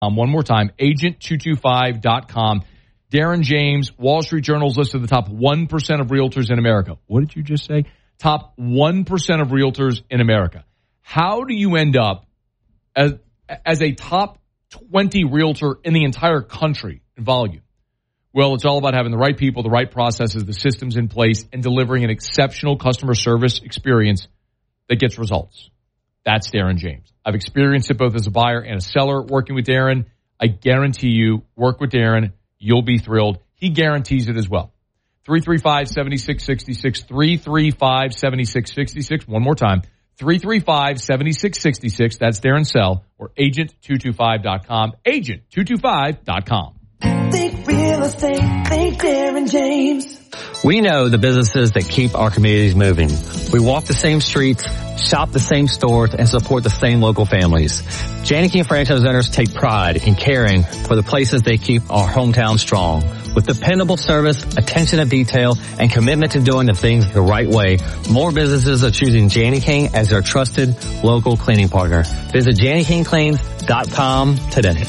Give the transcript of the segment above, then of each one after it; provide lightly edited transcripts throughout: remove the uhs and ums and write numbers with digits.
One more time, agent225.com. Darren James, Wall Street Journal's list of the top 1% of realtors in America. What did you just say? Top 1% of realtors in America. How do you end up as a top 20 realtor in the entire country in volume? Well, it's all about having the right people, the right processes, the systems in place, and delivering an exceptional customer service experience that gets results. That's Darren James. I've experienced it both as a buyer and a seller working with Darren. I guarantee you, work with Darren, you'll be thrilled. He guarantees it as well. 335-7666, 335-7666. One more time, 335-7666. That's Darren Sell or agent225.com, agent225.com. Think real estate, think Darren James. We know the businesses that keep our communities moving. We walk the same streets, shop the same stores, and support the same local families. Janney King franchise owners take pride in caring for the places they keep our hometown strong. With dependable service, attention to detail, and commitment to doing the things the right way, more businesses are choosing Janney King as their trusted local cleaning partner. Visit JanneyKingCleans.com today.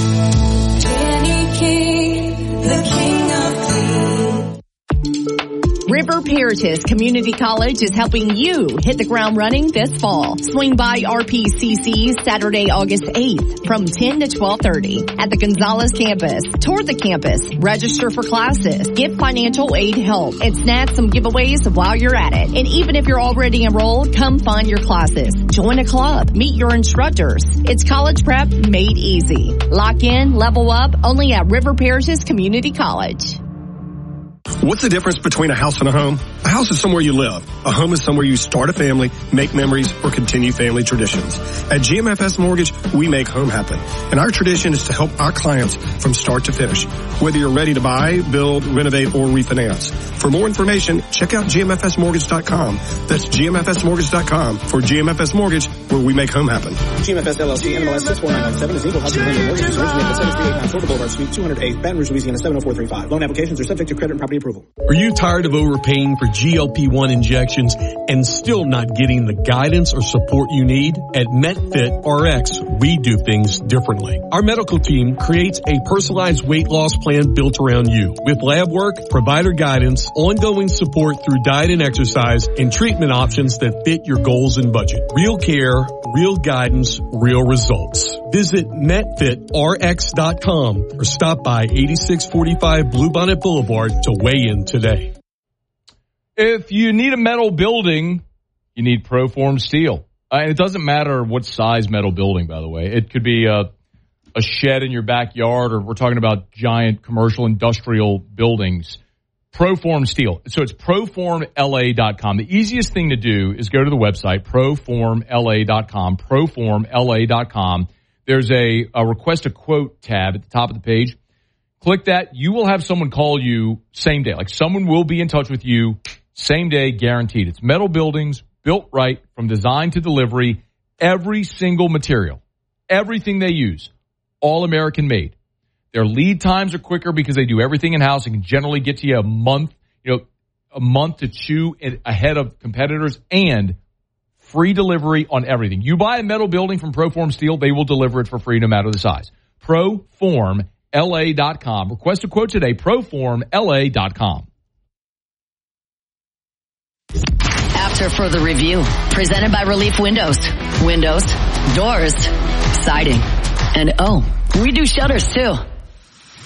Janney King, the king of clean. River Peritus Community College is helping you hit the ground running this fall. Swing by RPCC Saturday, August 8th from 10 to 12:30 at the Gonzales campus. Tour the campus, register for classes, get financial aid help, and snag some giveaways while you're at it. And even if you're already enrolled, come find your classes. Join a club, meet your instructors. It's college prep made easy. Lock in, level up, only at River Peritus Community College. What's the difference between a house and a home? A house is somewhere you live. A home is somewhere you start a family, make memories, or continue family traditions. At GMFS Mortgage, we make home happen. And our tradition is to help our clients from start to finish. Whether you're ready to buy, build, renovate, or refinance. For more information, check out GMFSmortgage.com. That's GMFSmortgage.com for GMFS Mortgage, where we make home happen. GMFS LLC, NMLS 64997 is equal housing lender. Mortgages originated at 7389 Florida Boulevard, Suite 208, Baton Rouge, Louisiana 70435. Loan applications are subject to credit and property approval. Are you tired of overpaying for GLP-1 injections and still not getting the guidance or support you need? At MetFit RX, we do things differently. Our medical team creates a personalized weight loss plan built around you with lab work, provider guidance, ongoing support through diet and exercise, and treatment options that fit your goals and budget. Real care, real guidance, real results. Visit MetFitRx.com or stop by 8645 Bluebonnet Boulevard to weigh in today. If you need a metal building, you need Proform Steel. And it doesn't matter what size metal building, by the way. It could be a shed in your backyard, or we're talking about giant commercial industrial buildings. Proform Steel. So it's proformla.com. The easiest thing to do is go to the website, proformla.com, proformla.com. There's a request a quote tab at the top of the page. Click that. You will have someone call you same day. Like, someone will be in touch with you same day, guaranteed. It's metal buildings built right from design to delivery. Every single material, everything they use, all American made. Their lead times are quicker because they do everything in-house and can generally get to you a month to chew ahead of competitors, and free delivery on everything. You buy a metal building from Proform Steel, they will deliver it for free no matter the size. Proformla.com. Request a quote today, proformla.com. After further review, presented by Relief Windows. Windows, doors, siding, and we do shutters too.